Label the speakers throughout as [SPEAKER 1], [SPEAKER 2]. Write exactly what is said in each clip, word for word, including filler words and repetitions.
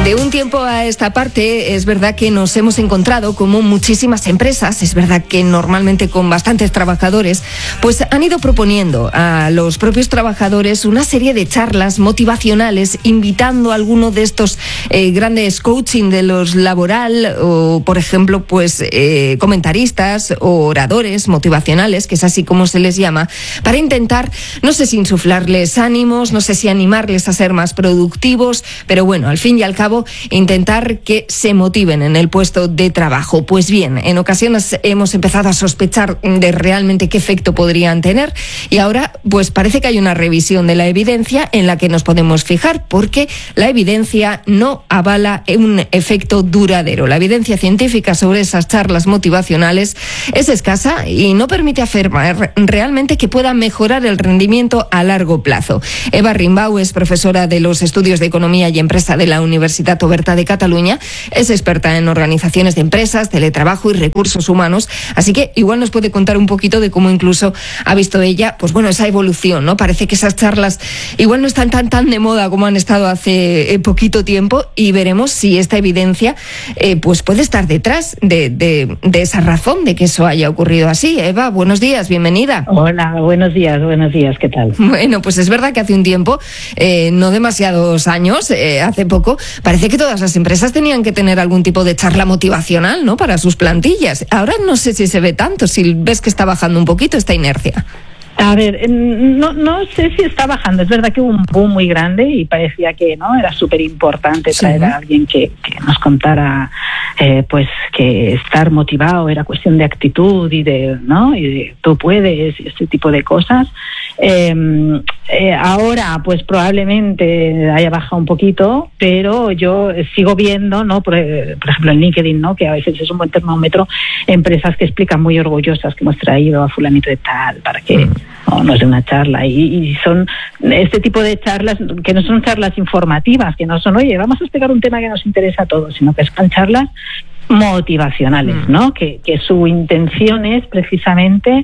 [SPEAKER 1] De un tiempo a esta parte es verdad que nos hemos encontrado como muchísimas empresas, es verdad que normalmente con bastantes trabajadores, pues han ido proponiendo a los propios trabajadores una serie de charlas motivacionales, invitando a alguno de estos eh, grandes coaching de los laboral o, por ejemplo, pues eh, comentaristas o oradores motivacionales, que es así como se les llama, para intentar, no sé si insuflarles ánimos, no sé si animarles a ser más productivos, pero bueno, al fin y al cabo intentar que se motiven en el puesto de trabajo. Pues bien, en ocasiones hemos empezado a sospechar de realmente qué efecto podrían tener y ahora pues parece que hay una revisión de la evidencia en la que nos podemos fijar, porque la evidencia no avala un efecto duradero. La evidencia científica sobre esas charlas motivacionales es escasa y no permite afirmar realmente que pueda mejorar el rendimiento a largo plazo. Eva Rimbau es profesora de los estudios de Economía y Empresa de la Universitat Oberta de Cataluña, es experta en organizaciones de empresas, teletrabajo y recursos humanos, así que igual nos puede contar un poquito de cómo incluso ha visto ella, pues bueno, esa evolución, ¿no? Parece que esas charlas igual no están tan tan de moda como han estado hace eh, poquito tiempo, y veremos si esta evidencia eh, pues puede estar detrás de, de, de esa razón de que eso haya ocurrido así. Eva, buenos días, bienvenida.
[SPEAKER 2] Hola, buenos días, buenos días, ¿qué tal?
[SPEAKER 1] Bueno, pues es verdad que hace un tiempo, eh, no demasiados años, eh, hace poco, parece que todas las empresas tenían que tener algún tipo de charla motivacional, ¿no?, para sus plantillas. Ahora no sé si se ve tanto, si ves que está bajando un poquito esta inercia.
[SPEAKER 2] A ver, no, no sé si está bajando. Es verdad que hubo un boom muy grande y parecía que no era súper importante traer sí. a alguien que, que nos contara, eh, pues que estar motivado era cuestión de actitud y de, ¿no? Y de tú puedes y este tipo de cosas. Eh, eh, ahora, pues probablemente haya bajado un poquito, pero yo sigo viendo, ¿no? Por, por ejemplo, en LinkedIn, ¿no? Que a veces es un buen termómetro, empresas que explican muy orgullosas que hemos traído a fulanito de tal para que mm. no, no es de una charla, y, y son este tipo de charlas que no son charlas informativas, que no son, oye, vamos a explicar un tema que nos interesa a todos, sino que son charlas motivacionales, ¿no? Que, que su intención es precisamente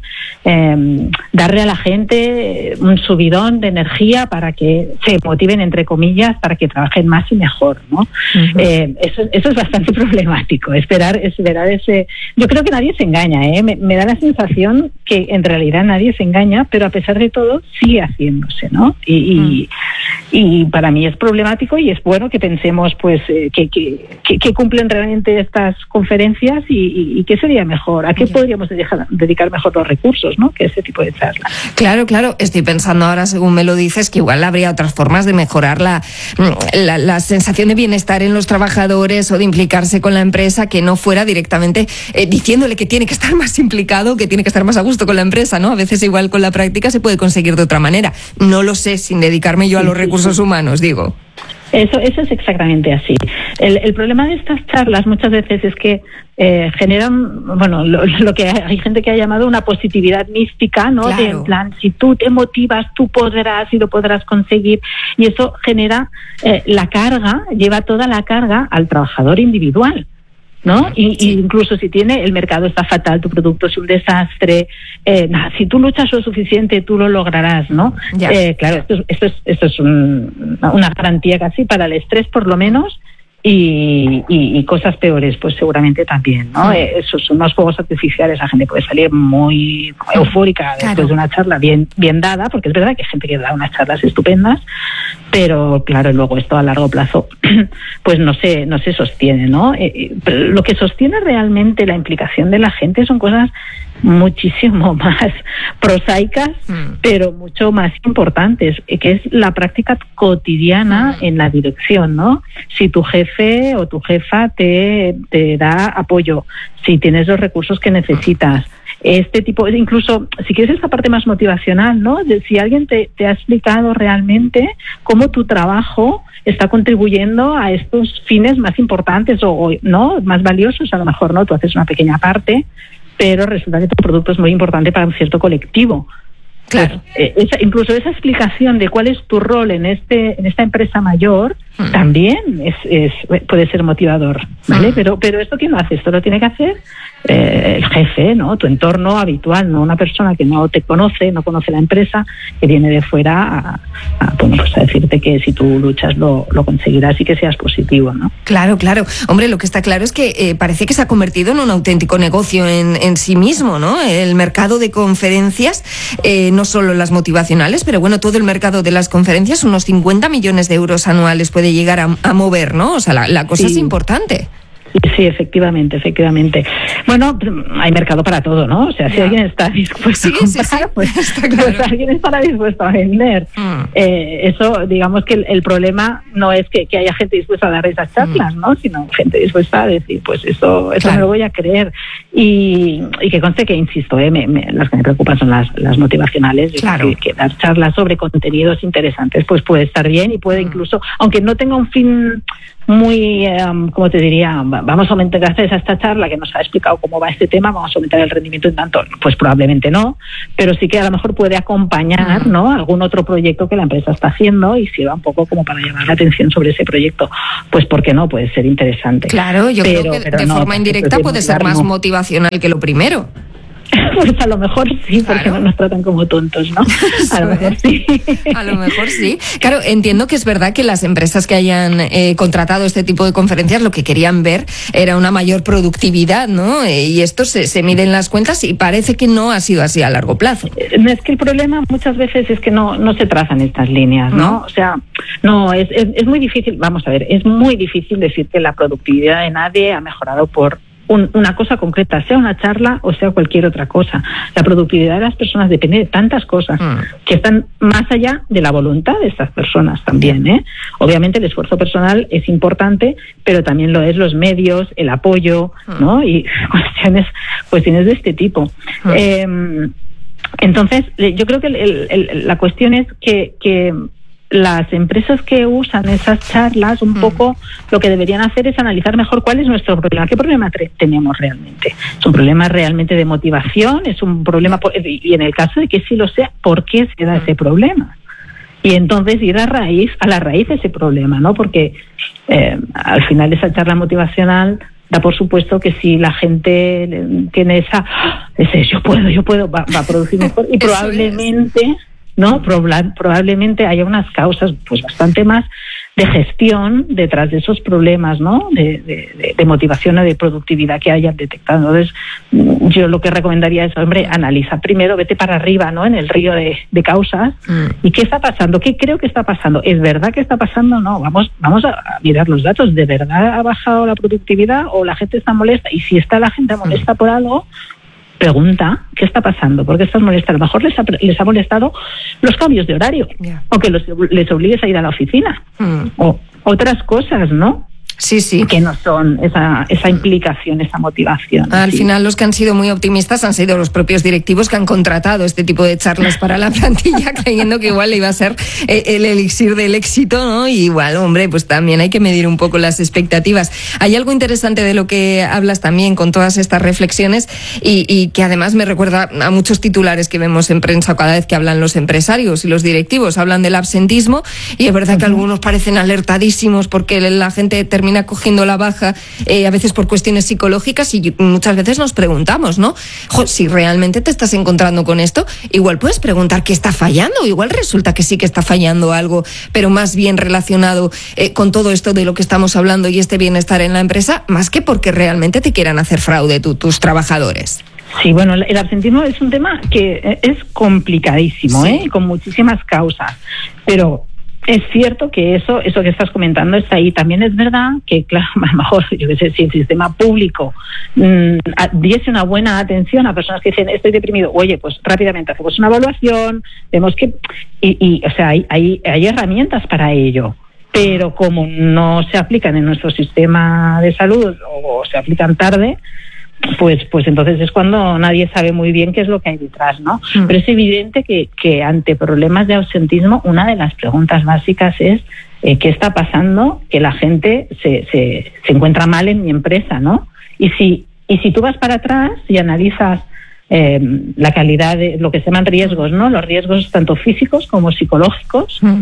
[SPEAKER 2] eh, darle a la gente un subidón de energía para que se motiven, entre comillas, para que trabajen más y mejor, ¿no? Uh-huh. Eh, eso, eso es bastante problemático, esperar, esperar ese... Yo creo que nadie se engaña, ¿eh? Me, me da la sensación que en realidad nadie se engaña, pero a pesar de todo sigue haciéndose, ¿no? Y, y, uh-huh. y para mí es problemático, y es bueno que pensemos, pues, eh, que, que, que, que cumplen realmente estas conferencias y, y, y qué sería mejor, a qué podríamos dejar, dedicar mejor los recursos, ¿no?, que ese tipo de charlas.
[SPEAKER 1] Claro, claro, estoy pensando ahora, según me lo dices, que igual habría otras formas de mejorar la, la, la sensación de bienestar en los trabajadores o de implicarse con la empresa, que no fuera directamente eh, diciéndole que tiene que estar más implicado, que tiene que estar más a gusto con la empresa, ¿no? A veces igual con la práctica se puede conseguir de otra manera. No lo sé, sin dedicarme yo a los recursos humanos, digo.
[SPEAKER 2] Eso, eso es exactamente así. El, el problema de estas charlas muchas veces es que eh, generan, bueno, lo, lo que hay, hay gente que ha llamado una positividad mística, ¿no? Claro. De en plan, si tú te motivas, tú podrás y lo podrás conseguir. Y eso genera eh, la carga, lleva toda la carga al trabajador individual, ¿no? Y, sí. y incluso si tiene, el mercado está fatal, tu producto es un desastre, eh, nah, si tú luchas lo suficiente, tú lo lograrás, ¿no? Eh, claro, esto es, esto es, esto es un, una garantía casi para el estrés, por lo menos, y, y, y cosas peores, pues seguramente también, ¿no? Sí. Eh, esos son unos fuegos artificiales, la gente puede salir muy eufórica después claro. de una charla bien, bien dada, porque es verdad que hay gente que da unas charlas estupendas, pero claro, luego esto a largo plazo pues no se, no se sostiene, ¿no? Eh, pero lo que sostiene realmente la implicación de la gente son cosas muchísimo más prosaicas, mm. pero mucho más importantes, que es la práctica cotidiana mm. en la dirección, ¿no? Si tu jefe o tu jefa te, te da apoyo, si tienes los recursos que necesitas, este tipo, incluso si quieres esta parte más motivacional, ¿no? De si alguien te, te ha explicado realmente cómo tu trabajo está contribuyendo a estos fines más importantes o, o no más valiosos, a lo mejor no, tú haces una pequeña parte, pero resulta que tu producto es muy importante para un cierto colectivo.
[SPEAKER 1] Claro.
[SPEAKER 2] Pues, eh, esa, incluso esa explicación de cuál es tu rol en este en esta empresa mayor también es, es puede ser motivador, ¿vale? Pero pero esto quién lo hace, esto lo tiene que hacer eh, el jefe, ¿no? Tu entorno habitual, no una persona que no te conoce, no conoce la empresa, que viene de fuera a, a, bueno, pues a decirte que si tú luchas lo, lo conseguirás y que seas positivo, ¿no?
[SPEAKER 1] Claro, claro. Hombre, lo que está claro es que eh, parece que se ha convertido en un auténtico negocio en, en sí mismo, ¿no? El mercado de conferencias, eh, no solo las motivacionales, pero bueno, todo el mercado de las conferencias, unos cincuenta millones de euros anuales puede llegar a, a mover, ¿no? O sea, la, la cosa sí. es importante.
[SPEAKER 2] Sí, efectivamente, efectivamente. Bueno, hay mercado para todo, ¿no? O sea, si ya. alguien está dispuesto sí, a comprar, sí, sí. Pues, está claro. pues alguien estará dispuesto a vender. Mm. Eh, eso, digamos que el, el problema no es que, que haya gente dispuesta a dar esas charlas, mm. ¿no? Sino gente dispuesta a decir, pues eso, eso claro. me lo voy a creer. Y, y que conste que, insisto, eh, me, me, las que me preocupan son las, las motivacionales.
[SPEAKER 1] Claro.
[SPEAKER 2] Que, que dar charlas sobre contenidos interesantes, pues puede estar bien y puede mm. incluso, aunque no tenga un fin muy, um, ¿cómo te diría? Vamos a aumentar, gracias a esta charla que nos ha explicado cómo va este tema, vamos a aumentar el rendimiento en tanto, pues probablemente no, pero sí que a lo mejor puede acompañar, ¿no? Algún otro proyecto que la empresa está haciendo y sirva un poco como para llamar la atención sobre ese proyecto. Pues ¿por qué no? Puede ser interesante.
[SPEAKER 1] Claro, yo pero, creo que de no, forma indirecta puede ser más motivacional que lo primero.
[SPEAKER 2] Pues a lo mejor sí, porque claro. no nos tratan como tontos, ¿no? A lo mejor sí.
[SPEAKER 1] A lo mejor sí. Claro, entiendo que es verdad que las empresas que hayan eh, contratado este tipo de conferencias lo que querían ver era una mayor productividad, ¿no? Eh, y esto se, se mide en las cuentas y parece que no ha sido así a largo plazo.
[SPEAKER 2] Es que el problema muchas veces es que no, no se trazan estas líneas, ¿no? ¿no? O sea, no, es, es, es muy difícil, vamos a ver, es muy difícil decir que la productividad de nadie ha mejorado por Un, una cosa concreta, sea una charla o sea cualquier otra cosa. La productividad de las personas depende de tantas cosas mm. que están más allá de la voluntad de estas personas también, ¿eh? Obviamente el esfuerzo personal es importante, pero también lo es los medios, el apoyo, mm. ¿no? Y cuestiones, cuestiones de este tipo. Mm. Eh, entonces, yo creo que el, el, el, la cuestión es que, que las empresas que usan esas charlas un mm. poco lo que deberían hacer es analizar mejor cuál es nuestro problema, qué problema tenemos realmente. ¿Es un problema realmente de motivación? ¿Es un problema, por, y en el caso de que sí lo sea, por qué se da ese problema? Y entonces ir a raíz, a la raíz de ese problema, ¿no? Porque eh, al final esa charla motivacional da por supuesto que si la gente tiene esa, ese yo puedo, yo puedo, va, va a producir mejor y probablemente... ¿no? Proba- probablemente haya unas causas pues bastante más de gestión detrás de esos problemas, ¿no? De, de, de motivación o de productividad que hayan detectado. Entonces, yo lo que recomendaría es, hombre, analiza primero, vete para arriba, ¿no? En el río de, de causas. Mm. ¿Y qué está pasando? ¿Qué creo que está pasando? ¿Es verdad que está pasando? No, vamos, vamos a mirar los datos. ¿De verdad ha bajado la productividad o la gente está molesta? Y si está la gente molesta mm. por algo, pregunta, ¿qué está pasando? ¿Por qué estás molesta? A lo mejor les ha, les ha molestado los cambios de horario, yeah. o que los, les obligues a ir a la oficina, mm. o otras cosas, ¿no?
[SPEAKER 1] Sí, sí.
[SPEAKER 2] Que no son esa, esa implicación, esa motivación.
[SPEAKER 1] Al
[SPEAKER 2] sí.
[SPEAKER 1] final los que han sido muy optimistas han sido los propios directivos que han contratado este tipo de charlas para la plantilla creyendo que igual iba a ser el elixir del éxito, ¿no? Y igual, hombre, pues también hay que medir un poco las expectativas. Hay algo interesante de lo que hablas también con todas estas reflexiones y, y que además me recuerda a muchos titulares que vemos en prensa cada vez que hablan los empresarios y los directivos, hablan del absentismo y es verdad que algunos parecen alertadísimos porque la gente termina termina cogiendo la baja eh, a veces por cuestiones psicológicas y muchas veces nos preguntamos, ¿no? Jo, si realmente te estás encontrando con esto, igual puedes preguntar qué está fallando, igual resulta que sí que está fallando algo, pero más bien relacionado eh, con todo esto de lo que estamos hablando y este bienestar en la empresa, más que porque realmente te quieran hacer fraude tu, tus trabajadores.
[SPEAKER 2] Sí, bueno, el absentismo es un tema que es complicadísimo, sí. ¿eh? Con muchísimas causas, pero es cierto que eso eso que estás comentando está ahí. También es verdad que, claro, a lo mejor, yo qué sé, si el sistema público mmm, diese una buena atención a personas que dicen estoy deprimido, oye, pues rápidamente hacemos una evaluación, vemos que... Y, y o sea, hay, hay, hay herramientas para ello, pero como no se aplican en nuestro sistema de salud o se aplican tarde, pues pues entonces es cuando nadie sabe muy bien qué es lo que hay detrás, ¿no? Mm. Pero es evidente que, que ante problemas de ausentismo una de las preguntas básicas es eh, ¿qué está pasando? Que la gente se, se, se encuentra mal en mi empresa, ¿no? Y si, y si tú vas para atrás y analizas eh, la calidad de lo que se llaman riesgos, ¿no? Los riesgos tanto físicos como psicológicos, mm-hmm.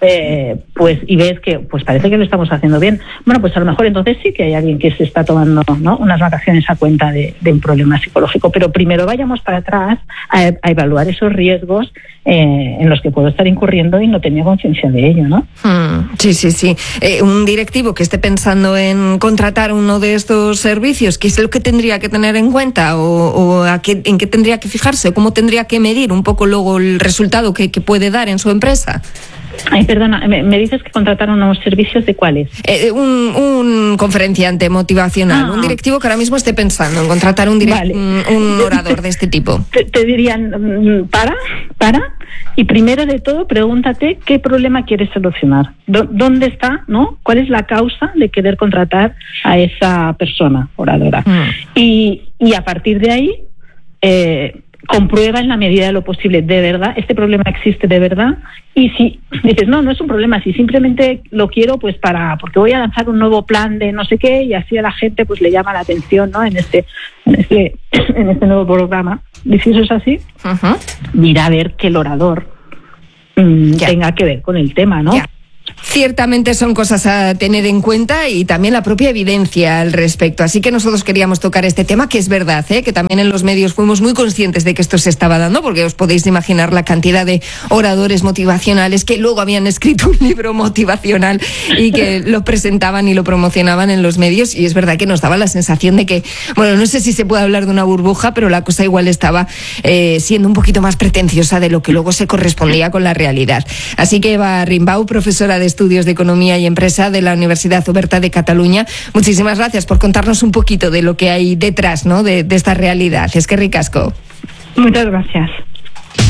[SPEAKER 2] eh, pues y ves que pues parece que lo estamos haciendo bien, bueno, pues a lo mejor entonces sí que hay alguien que se está tomando, ¿no?, unas vacaciones a cuenta de, de un problema psicológico. Pero primero vayamos para atrás a, a evaluar esos riesgos eh, en los que puedo estar incurriendo y no tenía conciencia de ello, ¿no?
[SPEAKER 1] Hmm, sí, sí, sí. Eh, un directivo que esté pensando en contratar uno de estos servicios, ¿qué es lo que tendría que tener en cuenta o, o a qué, en qué tendría que fijarse o cómo tendría que medir un poco luego el resultado que, que puede dar en su empresa?
[SPEAKER 2] Ay, perdona, me, me dices que contrataron unos servicios ¿de cuáles?
[SPEAKER 1] Eh, un, un conferenciante motivacional, ah. un directivo que ahora mismo esté pensando en contratar un, direct, vale. un, un orador de este tipo.
[SPEAKER 2] Te, te dirían, para, para, y primero de todo pregúntate qué problema quieres solucionar, dónde está, ¿no? ¿Cuál es la causa de querer contratar a esa persona oradora? Mm. Y, y a partir de ahí, eh, comprueba en la medida de lo posible, de verdad, este problema existe de verdad. Y si dices, no, no es un problema, si simplemente lo quiero pues para, porque voy a lanzar un nuevo plan de no sé qué y así a la gente pues le llama la atención, ¿no?, en este, en este, en este nuevo programa. Y si eso es así, uh-huh. mira a ver que el orador mmm, tenga que ver con el tema, ¿no?
[SPEAKER 1] Yeah. Ciertamente son cosas a tener en cuenta y también la propia evidencia al respecto. Así que nosotros queríamos tocar este tema, que es verdad, ¿eh?, que también en los medios fuimos muy conscientes de que esto se estaba dando, porque os podéis imaginar la cantidad de oradores motivacionales que luego habían escrito un libro motivacional y que lo presentaban y lo promocionaban en los medios, y es verdad que nos daba la sensación de que, bueno, no sé si se puede hablar de una burbuja, pero la cosa igual estaba eh, siendo un poquito más pretenciosa de lo que luego se correspondía con la realidad. Así que Eva Rimbau, profesora de Estudios de Economía y Empresa de la Universidad Oberta de Cataluña, muchísimas gracias por contarnos un poquito de lo que hay detrás, ¿no?, de, de esta realidad. Es que ricasco.
[SPEAKER 2] Muchas gracias.